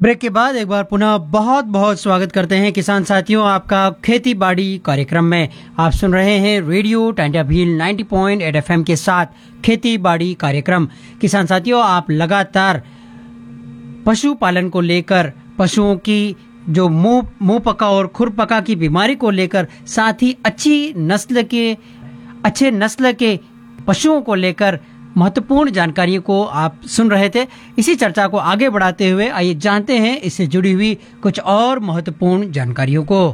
Break के बाद एक बार पुनः बहुत बहुत स्वागत करते हैं किसान साथियों, आपका खेती बाड़ी कार्यक्रम में। आप सुन रहे हैं रेडियो टाइंटा भील 90.8 FM के साथ खेती बाड़ी कार्यक्रम। किसान साथियों, आप लगातार पशुपालन को लेकर, पशुओं की जो मुंह पका और खुर पका की बीमारी को लेकर, साथ ही अच्छे नस्ल के पशुओं को लेकर महत्वपूर्ण जानकारियों को आप सुन रहे थे। इसी चर्चा को आगे बढ़ाते हुए आइए जानते हैं इससे जुड़ी हुई कुछ और महत्वपूर्ण जानकारियों को।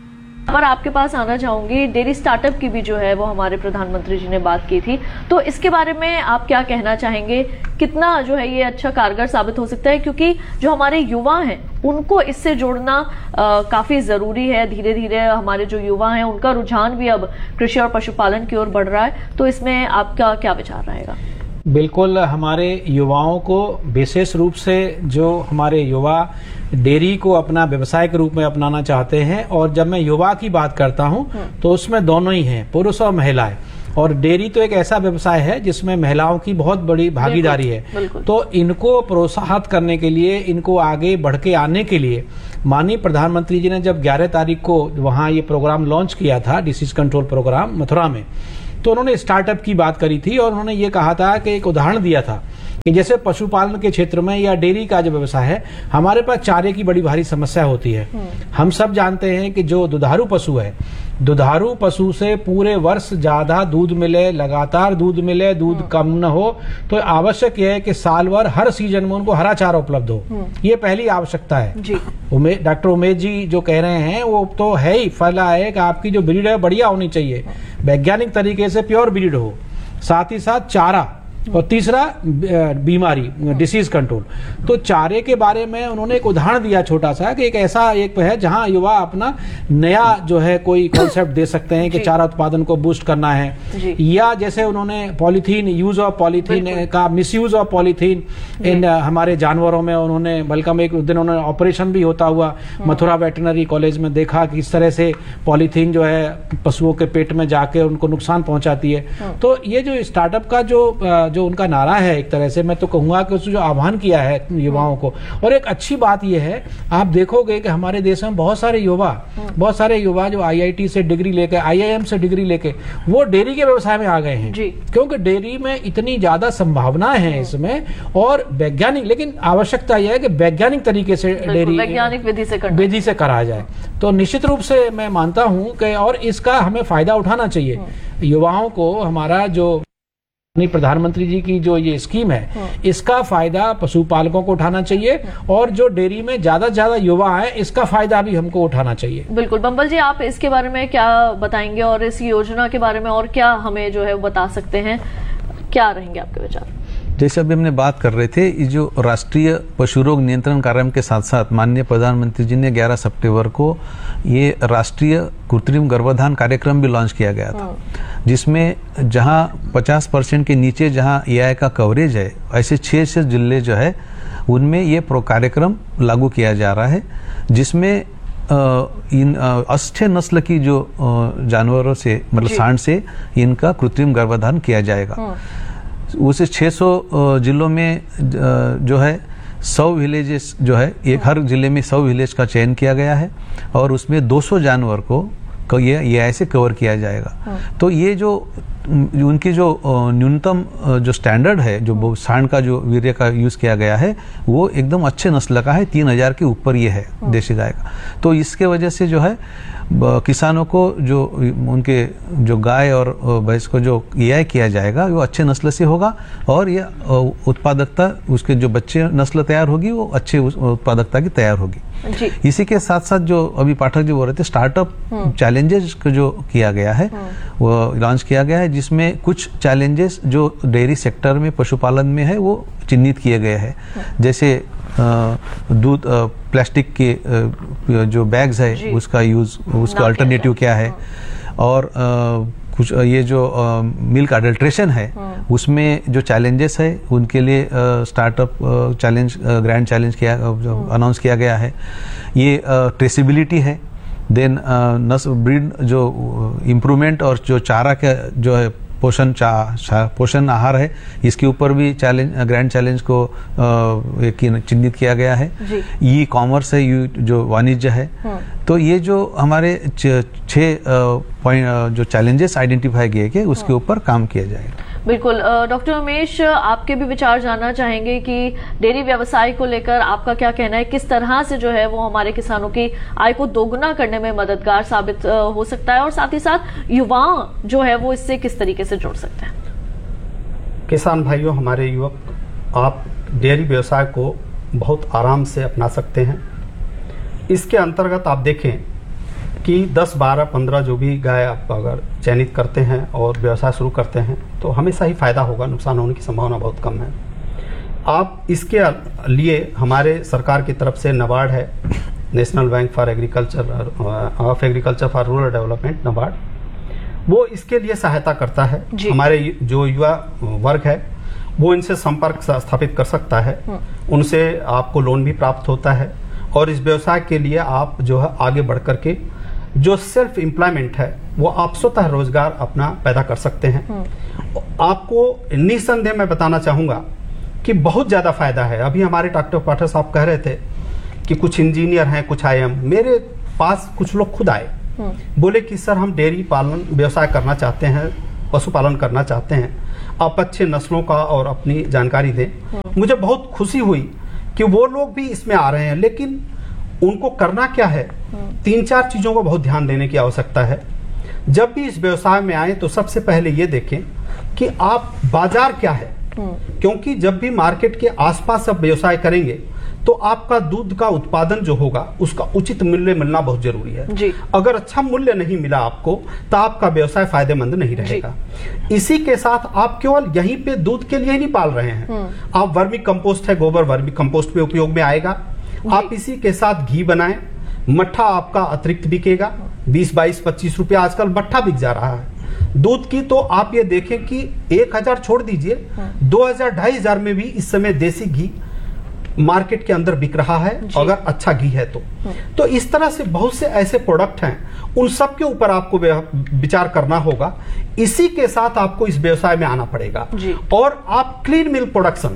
पर आपके पास आना चाहूंगी, डेयरी स्टार्टअप की भी जो है वो हमारे प्रधानमंत्री जी ने बात की थी, तो इसके बारे में आप क्या कहना चाहेंगे? कितना जो है ये अच्छा कारगर साबित हो सकता है, क्योंकि जो हमारे युवा हैं उनको इससे जोड़ना काफी जरूरी है। धीरे धीरे हमारे जो युवा हैं उनका रुझान भी अब कृषि और पशुपालन की ओर बढ़ रहा है, तो इसमें आपका क्या विचार रहेगा? बिल्कुल, हमारे युवाओं को विशेष रूप से जो हमारे युवा डेयरी को अपना व्यवसाय के रूप में अपनाना चाहते हैं, और जब मैं युवा की बात करता हूं तो उसमें दोनों ही हैं, पुरुष और महिलाएं। और डेयरी तो एक ऐसा व्यवसाय है जिसमें महिलाओं की बहुत बड़ी भागीदारी है। तो इनको प्रोत्साहित करने के लिए, इनको आगे बढ़ के आने के लिए माननीय प्रधानमंत्री जी ने जब 11 तारीख को वहां ये प्रोग्राम लॉन्च किया था, डिसीज कंट्रोल प्रोग्राम मथुरा में, तो उन्होंने स्टार्टअप की बात करी थी और उन्होंने ये कहा था कि एक उदाहरण दिया था कि जैसे पशुपालन के क्षेत्र में या डेयरी का जो व्यवसाय है, हमारे पास चारे की बड़ी भारी समस्या होती है। हम सब जानते हैं कि जो दुधारू पशु है, दुधारू पशु से पूरे वर्ष ज्यादा दूध मिले, लगातार दूध मिले, दूध कम न हो, तो आवश्यक यह है कि साल भर हर सीजन में उनको हरा चारा उपलब्ध हो। ये पहली आवश्यकता है जी। डॉक्टर उमेश जी जो कह रहे हैं वो तो है ही, फैला है कि आपकी जो ब्रीड है बढ़िया होनी चाहिए, वैज्ञानिक तरीके से प्योर ब्रीड हो, साथ ही साथ चारा, और तीसरा बीमारी, डिसीज कंट्रोल। तो चारे के बारे में उन्होंने एक उदाहरण दिया छोटा सा कि एक ऐसा एक है जहां युवा अपना नया जो है कोई कॉन्सेप्ट दे सकते हैं कि चारा उत्पादन को बूस्ट करना है, या जैसे उन्होंने पॉलीथीन, यूज ऑफ पॉलीथीन का, मिसयूज ऑफ पॉलीथीन इन हमारे जानवरों में उन्होंने, बल्कि एक दिन उन्होंने ऑपरेशन भी होता हुआ मथुरा वेटनरी कॉलेज में देखा कि इस तरह से पॉलीथीन जो है पशुओं के पेट में जाके उनको नुकसान पहुंचाती है। तो ये जो स्टार्टअप का जो उनका नारा है, एक तरह से मैं तो कहूंगा कि उसने जो आह्वान किया है युवाओं को, और एक अच्छी बात यह है, आप देखोगे कि हमारे देश में बहुत सारे युवा जो आईआईटी से डिग्री लेके, आईआईएम से डिग्री लेके वो डेयरी के व्यवसाय में आ गए हैं, क्योंकि डेयरी में इतनी ज्यादा संभावनाएं हैं इसमें, और वैज्ञानिक, लेकिन आवश्यकता यह है कि वैज्ञानिक तरीके से डेयरी वैज्ञानिक विधि से करा जाए। तो निश्चित रूप से मैं मानता हूं कि और इसका हमें फायदा उठाना चाहिए। युवाओं को हमारा जो प्रधानमंत्री जी की जो ये स्कीम है, इसका फायदा पशुपालकों को उठाना चाहिए, और जो डेयरी में ज्यादा से ज्यादा युवा हैं इसका फायदा भी हमको उठाना चाहिए। बिल्कुल। बंबल जी, आप इसके बारे में क्या बताएंगे, और इस योजना के बारे में और क्या हमें जो है वो बता सकते हैं? क्या रहेंगे आपके विचार? जैसे अभी हमने बात कर रहे थे, ये जो राष्ट्रीय पशु रोग नियंत्रण कार्यक्रम के साथ साथ माननीय प्रधानमंत्री जी ने 11 सितंबर को ये राष्ट्रीय कृत्रिम गर्भाधान कार्यक्रम भी लॉन्च किया गया था, जिसमें जहां 50% के नीचे जहां एआई का कवरेज है, ऐसे 6 जिले जो है उनमें ये कार्यक्रम लागू किया जा रहा है, जिसमें इन अच्छे नस्ल की जो जानवरों से, मतलब सांड से इनका कृत्रिम गर्भाधान किया जाएगा। उस 600 जिलों में जो है 100 विलेजेस जो है, एक हर जिले में 100 विलेज का चयन किया गया है, और उसमें 200 जानवर को ये ऐसे कवर किया जाएगा। तो ये जो उनकी जो न्यूनतम जो स्टैंडर्ड है, जो सांड का जो वीर्य का यूज किया गया है, वो एकदम अच्छे नस्ल का है, 3000 के ऊपर ये है देशी गाय का। तो इसके वजह से जो है किसानों को जो उनके जो गाय और भैंस को जो एआई किया जाएगा वो अच्छे नस्ल से होगा, और ये उत्पादकता, उसके जो बच्चे नस्ल तैयार होगी वो अच्छे उत्पादकता की तैयार होगी। इसी के साथ साथ जो अभी पाठक जी बोल रहे थे, स्टार्टअप चैलेंजेस जो किया गया है, वो लॉन्च किया गया है, जिसमें कुछ चैलेंजेस जो डेयरी सेक्टर में, पशुपालन में है, वो चिन्हित किए गए हैं। जैसे दूध, प्लास्टिक के जो बैग्स है उसका यूज, उसका अल्टरनेटिव क्या है, और कुछ ये जो मिल्क अडल्ट्रेशन है उसमें जो चैलेंजेस है उनके लिए स्टार्टअप चैलेंज, ग्रैंड चैलेंज किया, अनाउंस किया गया है। ये ट्रेसिबिलिटी है, देन ब्रीड जो इम्प्रूवमेंट और जो चारा का जो है पोषण आहार है, इसके ऊपर भी ग्रैंड चैलेंज को चिन्हित किया गया है। ई कॉमर्स है, जो वाणिज्य है। तो ये जो हमारे 6 जो चैलेंजेस आइडेंटिफाई किए गए उसके ऊपर काम किया जाएगा। बिल्कुल। डॉक्टर उमेश, आपके भी विचार जानना चाहेंगे कि डेयरी व्यवसाय को लेकर आपका क्या कहना है, किस तरह से जो है वो हमारे किसानों की आय को दोगुना करने में मददगार साबित हो सकता है, और साथ ही साथ युवा जो है वो इससे किस तरीके से जुड़ सकते हैं? किसान भाइयों, हमारे युवक, आप डेयरी व्यवसाय को बहुत आराम से अपना सकते हैं। इसके अंतर्गत आप देखें कि 10, 12, 15 जो भी गाय आप अगर चयनित करते हैं और व्यवसाय शुरू करते हैं तो हमेशा ही फायदा होगा, नुकसान होने की संभावना बहुत कम है। आप इसके लिए हमारे सरकार की तरफ से नाबार्ड है, national bank for agriculture for rural development, NABARD, वो इसके लिए सहायता करता है। हमारे जो युवा वर्ग है वो इनसे संपर्क स्थापित कर सकता है, उनसे आपको लोन भी प्राप्त होता है, और इस व्यवसाय के लिए आप जो है आगे बढ़ करके जो सेल्फ एम्प्लॉयमेंट है वो आप स्वतः रोजगार अपना पैदा कर सकते हैं। आपको निसंदेह मैं बताना चाहूंगा कि बहुत ज्यादा फायदा है। अभी हमारे डॉक्टर पाठक साहब कह रहे थे कि कुछ इंजीनियर हैं, कुछ IIM, मेरे पास कुछ लोग खुद आए, बोले कि सर हम डेयरी पालन व्यवसाय करना चाहते हैं, पशुपालन करना चाहते हैं, आप अच्छे नस्लों का और अपनी जानकारी दें। मुझे बहुत खुशी हुई कि वो लोग भी इसमें आ रहे हैं, लेकिन उनको करना क्या है, 3-4 चीजों को बहुत ध्यान देने की आवश्यकता है। जब भी इस व्यवसाय में आए तो सबसे पहले ये देखें कि आप बाजार क्या है, क्योंकि जब भी मार्केट के आसपास आप व्यवसाय करेंगे तो आपका दूध का उत्पादन जो होगा उसका उचित मूल्य मिलना बहुत जरूरी है। अगर अच्छा मूल्य नहीं मिला आपको तो आपका व्यवसाय फायदेमंद नहीं रहेगा। इसी के साथ आप केवल यहीं पे दूध के लिए ही नहीं पाल रहे हैं, आप वर्मी कंपोस्ट है, गोबर वर्मी कंपोस्ट पे उपयोग में आएगा। आप इसी के साथ घी बनाएं, मट्ठा आपका अतिरिक्त बिकेगा, 20, 22, 25 रुपया आजकल मट्ठा बिक जा रहा है। दूध की तो आप ये देखें कि 1000 छोड़ दीजिए, 2000, 2500 में भी इस समय देसी घी मार्केट के अंदर बिक रहा है, अगर अच्छा घी है तो इस तरह से बहुत से ऐसे प्रोडक्ट हैं, उन सब के ऊपर आपको विचार करना होगा। इसी के साथ आपको इस व्यवसाय में आना पड़ेगा और आप क्लीन मिल्क प्रोडक्शन,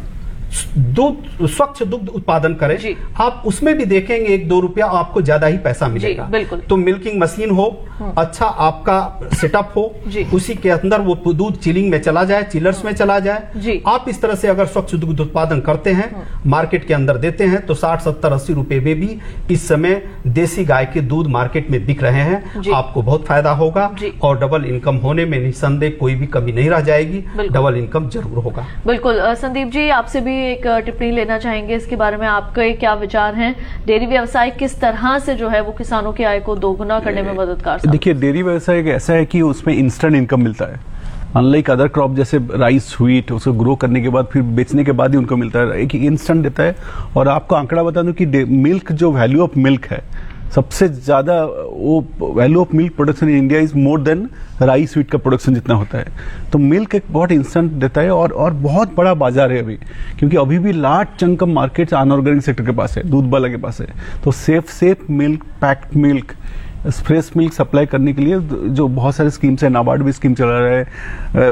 दूध, स्वच्छ दुग्ध उत्पादन करें। आप उसमें भी देखेंगे 1-2 रुपया आपको ज्यादा ही पैसा मिलेगा। तो मिल्किंग मशीन हो, अच्छा आपका सेटअप हो, उसी के अंदर वो दूध चिलिंग में चला जाए, चिलर्स में चला जाए। आप इस तरह से अगर स्वच्छ दुग्ध उत्पादन करते हैं, मार्केट के अंदर देते हैं, तो 60, 70, 80 रुपए में भी इस समय देसी गाय के दूध मार्केट में बिक रहे हैं। आपको बहुत फायदा होगा और डबल इनकम होने में निसंदेह कोई भी कमी नहीं रह जाएगी, डबल इनकम जरूर होगा। बिल्कुल। संदीप जी, आपसे भी एक टिप्पणी लेना चाहेंगे इसके बारे में, आपके क्या विचार हैं? डेयरी व्यवसाय किस तरह से जो है वो किसानों की आय को दोगुना करने में मददगार? देखिए, डेयरी व्यवसाय एक ऐसा है कि उसमें इंस्टेंट इनकम मिलता है। अनलाइक अदर क्रॉप जैसे राइस, व्हीट, उसको ग्रो करने के बाद फिर बेचने के बाद ही उनको मिलता है, एक इंस्टेंट देता है। और आपको आंकड़ा बता दूं कि मिल्क, जो वैल्यू ऑफ मिल्क है, सबसे ज्यादा वो value of milk production in India is more than rice, wheat का प्रोडक्शन जितना होता है। तो मिल्क एक बहुत इंस्टेंट देता है और बहुत बड़ा बाजार है अभी, क्योंकि अभी भी large chunk of market unorganic sector के पास है, दूध वाला के पास है। तो safe milk, packed milk, fresh milk supply करने के लिए जो बहुत सारे स्कीम्स है, नाबार्ड भी स्कीम चला रहा है,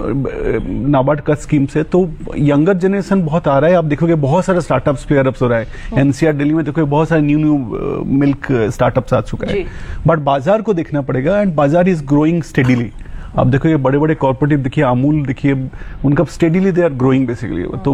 नाबार्ड का स्कीम से, तो यंगर जनरेशन बहुत आ रहा है। आप देखोगे बहुत सारे स्टार्टअप्स पेयरअप्स हो रहा है। NCR दिल्ली में देखोगे बहुत सारे न्यू मिल्क स्टार्टअप्स आ चुका है। बट बाजार को देखना पड़ेगा, एंड बाजार इज ग्रोइंग स्टेडीली। आप देखो ये बड़े बड़े कॉर्पोरेटिव देखिए, अमूल देखिए, उनका steadily they are growing basically. तो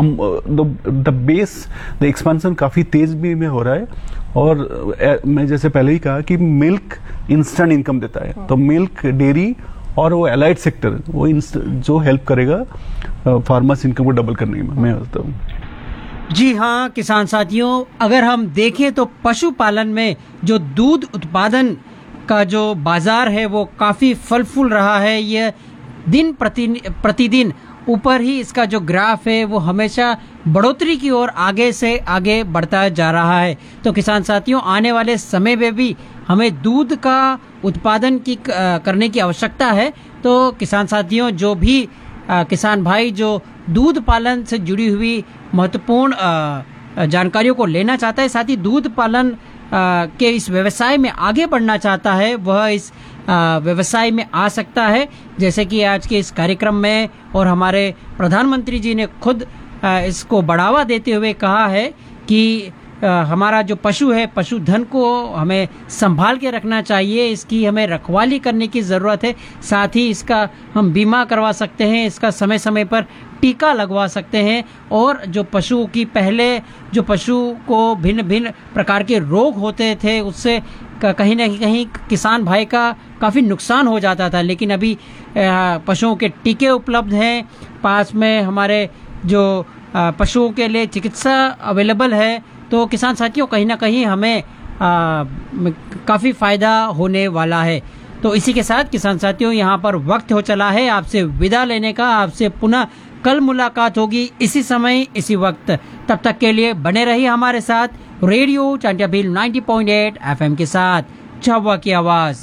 द बेस, द एक्सपेंशन काफी तेज भी में हो रहा है। और मैं जैसे पहले ही कहा कि मिल्क इंस्टेंट इनकम देता है, तो मिल्क, डेयरी और वो एलाइड सेक्टर, वो जो हेल्प करेगा फार्मर्स इनकम को डबल करने में, मैं बताता हूँ। जी हाँ किसान साथियों, अगर हम देखें तो पशुपालन में जो दूध उत्पादन का जो बाजार है वो काफी फल फूल रहा है। ये दिन प्रतिदिन ऊपर ही इसका जो ग्राफ है वो हमेशा बढ़ोतरी की ओर आगे से आगे बढ़ता जा रहा है। तो किसान साथियों, आने वाले समय में भी हमें दूध का उत्पादन करने की आवश्यकता है। तो किसान साथियों, जो भी किसान भाई जो दूध पालन से जुड़ी हुई महत्वपूर्ण जानकारियों को लेना चाहता है, साथ ही दूध पालन के इस व्यवसाय में आगे बढ़ना चाहता है वह इस व्यवसाय में आ सकता है। जैसे कि आज के इस कार्यक्रम में और हमारे प्रधानमंत्री जी ने खुद इसको बढ़ावा देते हुए कहा है कि हमारा जो पशु है, पशुधन को हमें संभाल के रखना चाहिए, इसकी हमें रखवाली करने की ज़रूरत है। साथ ही इसका हम बीमा करवा सकते हैं, इसका समय समय पर टीका लगवा सकते हैं। और जो पशु की पहले जो पशु को भिन्न भिन्न प्रकार के रोग होते थे उससे कहीं ना कहीं किसान भाई का काफ़ी नुकसान हो जाता था, लेकिन अभी पशुओं के टीके उपलब्ध हैं, पास में हमारे जो पशुओं के लिए चिकित्सा अवेलेबल है। तो किसान साथियों कहीं ना कहीं हमें काफ़ी फ़ायदा होने वाला है। तो इसी के साथ किसान साथियों यहाँ पर वक्त हो चला है आपसे विदा लेने का। आपसे पुनः कल मुलाकात होगी इसी समय इसी वक्त। तब तक के लिए बने रहिए हमारे साथ रेडियो टांटिया भील 90.8 FM के साथ, झाबुआ की आवाज़।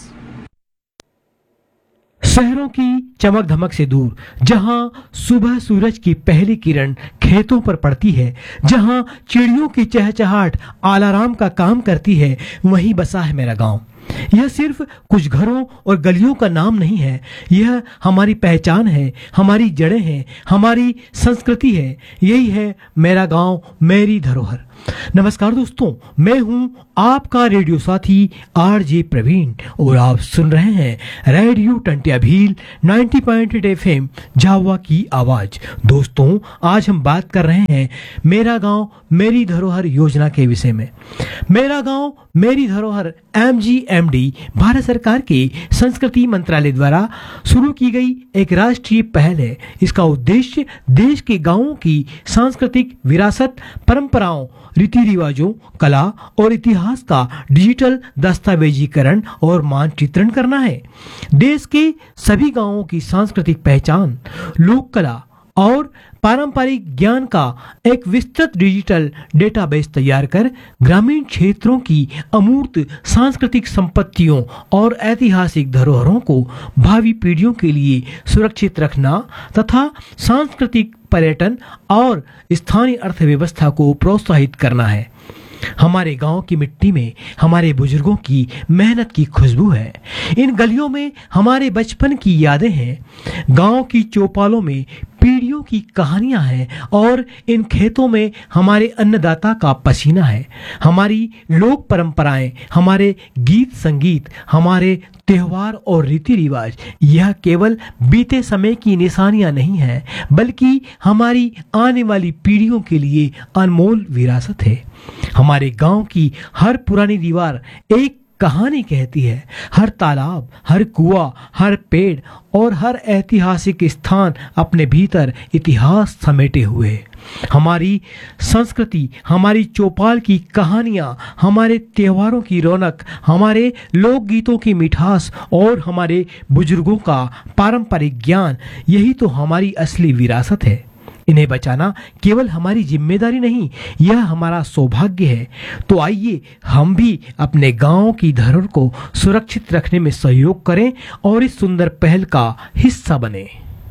शहरों की चमक धमक से दूर, जहां सुबह सूरज की पहली किरण खेतों पर पड़ती है, जहां चिड़ियों की चहचहाट अलार्म का काम करती है, वहीं बसा है मेरा गांव। यह सिर्फ कुछ घरों और गलियों का नाम नहीं है, यह हमारी पहचान है, हमारी जड़ें हैं, हमारी संस्कृति है। यही है मेरा गांव, मेरी धरोहर। नमस्कार दोस्तों, मैं हूं आपका रेडियो साथी आरजे प्रवीण और आप सुन रहे हैं रेडियो टंटिया भील 90.8 FM झाबुआ की आवाज। दोस्तों, आज हम बात कर रहे हैं मेरा गांव मेरी धरोहर योजना के विषय में। मेरा गांव मेरी धरोहर MGMD भारत सरकार के संस्कृति मंत्रालय द्वारा शुरू की गई एक राष्ट्रीय पहल है। इसका उद्देश्य देश के गांवों की सांस्कृतिक विरासत, परंपराओं, रीति रिवाजों, कला और इतिहास का डिजिटल दस्तावेजीकरण और मानचित्रण करना है। देश के सभी गांवों की सांस्कृतिक पहचान, लोक कला और पारंपरिक ज्ञान का एक विस्तृत डिजिटल डेटाबेस तैयार कर ग्रामीण क्षेत्रों की अमूर्त सांस्कृतिक संपत्तियों और ऐतिहासिक धरोहरों को भावी पीढ़ियों के लिए सुरक्षित रखना तथा सांस्कृतिक पर्यटन और स्थानीय अर्थव्यवस्था को प्रोत्साहित करना है। हमारे गांव की मिट्टी में हमारे बुजुर्गों की मेहनत की खुशबू है। इन गलियों में हमारे बचपन की यादें हैं। गांव की चौपालों में पीढ़ियों की कहानियां हैं और इन खेतों में हमारे अन्नदाता का पसीना है। हमारी लोक परंपराएं, हमारे गीत संगीत, हमारे त्योहार और रीति रिवाज, यह केवल बीते समय की निशानियां नहीं हैं, बल्कि हमारी आने वाली पीढ़ियों के लिए अनमोल विरासत है। हमारे गांव की हर पुरानी दीवार एक कहानी कहती है। हर तालाब, हर कुआं, हर पेड़ और हर ऐतिहासिक स्थान अपने भीतर इतिहास समेटे हुए है। हमारी संस्कृति, हमारी चौपाल की कहानियां, हमारे त्योहारों की रौनक, हमारे लोकगीतों की मिठास और हमारे बुजुर्गों का पारंपरिक ज्ञान, यही तो हमारी असली विरासत है। इन्हें बचाना केवल हमारी जिम्मेदारी नहीं, यह हमारा सौभाग्य है। तो आइए हम भी अपने गांव की धरोहर को सुरक्षित रखने में सहयोग करें और इस सुंदर पहल का हिस्सा बने।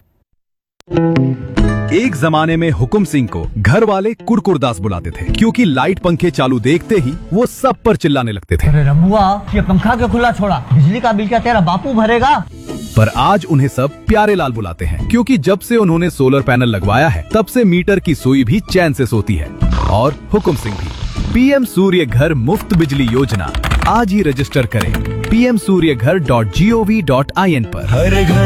एक जमाने में हुकुम सिंह को घर वाले कुरकुरदास बुलाते थे, क्योंकि लाइट पंखे चालू देखते ही वो सब पर चिल्लाने लगते थे। अरे रमुआ, ये पंखा क्यों खुला छोड़ा? बिजली का बिल क्या तेरा बापू भरेगा? पर आज उन्हें सब प्यारे लाल बुलाते हैं, क्योंकि जब से उन्होंने सोलर पैनल लगवाया है तब से मीटर की सुई भी चैन से सोती है। और हुकुम सिंह भी। पीएम सूर्य घर मुफ्त बिजली योजना, आज ही रजिस्टर करें pmsuryaghar.gov.in पर।